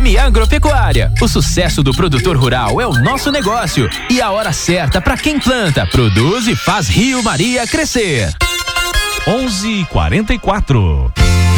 FM Agropecuária. O sucesso do produtor rural é o nosso negócio e a hora certa para quem planta, produz e faz Rio Maria crescer. 11:44.